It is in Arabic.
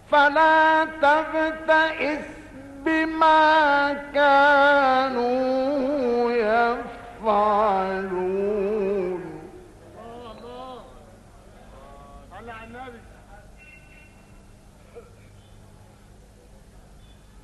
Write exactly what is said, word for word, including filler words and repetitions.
فلا تبتئس بما كانوا يفعلون. الله الله على النبي.